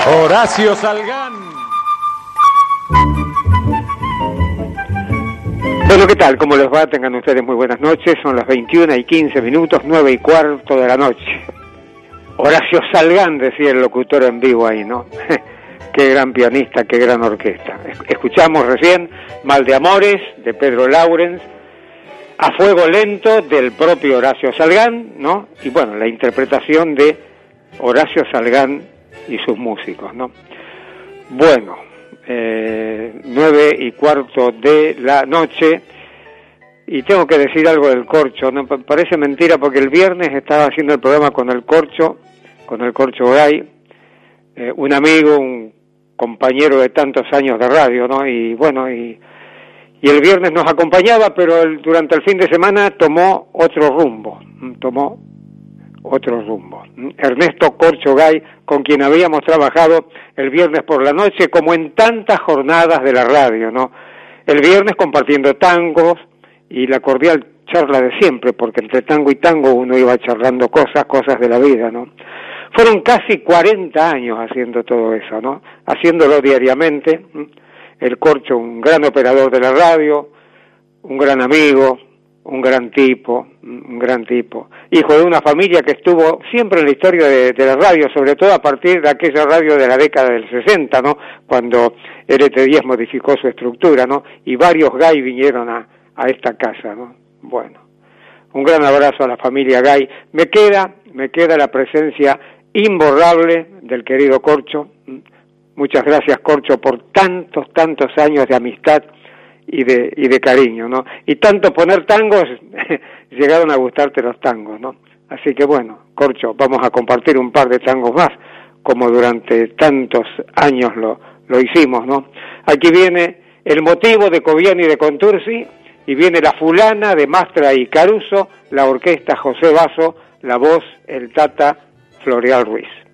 Horacio Salgán. Bueno, ¿qué tal? ¿Cómo les va? Tengan ustedes muy buenas noches. Son las 21:15, 9:15 de la noche. Horacio Salgán, decía el locutor en vivo ahí, ¿no? Qué gran pianista, qué gran orquesta. Escuchamos recién Mal de Amores, de Pedro Lawrence, A Fuego Lento, del propio Horacio Salgán, ¿no? Y bueno, la interpretación de Horacio Salgán y sus músicos, ¿no? Bueno, 9:15 de la noche, y tengo que decir algo del corcho, ¿no? Parece mentira porque el viernes estaba haciendo el programa con el Corcho Gay, un amigo, un compañero de tantos años de radio, ¿no? Y bueno, y el viernes nos acompañaba, pero durante el fin de semana tomó otro rumbo. Ernesto Corcho Gay, con quien habíamos trabajado el viernes por la noche, como en tantas jornadas de la radio, ¿no? El viernes compartiendo tangos y la cordial charla de siempre, porque entre tango y tango uno iba charlando cosas de la vida, ¿no? Fueron casi 40 años haciendo todo eso, ¿no? Haciéndolo diariamente. El Corcho, un gran operador de la radio, un gran amigo, un gran tipo, hijo de una familia que estuvo siempre en la historia de la radio, sobre todo a partir de aquella radio de la década del 60, ¿no? Cuando LT10 modificó su estructura, ¿no? Y varios Gay vinieron a esta casa, ¿no? Bueno, un gran abrazo a la familia Gay. Me queda la presencia imborrable del querido Corcho. Muchas gracias, Corcho, por tantos años de amistad y de cariño, ¿no? Y tanto poner tangos, llegaron a gustarte los tangos, ¿no? Así que bueno, Corcho, vamos a compartir un par de tangos más, como durante tantos años lo hicimos, ¿no? Aquí viene El Motivo de Coviani y de Contursi, y viene La Fulana de Mastra y Caruso, la orquesta José Basso, la voz el Tata Floreal Ruiz.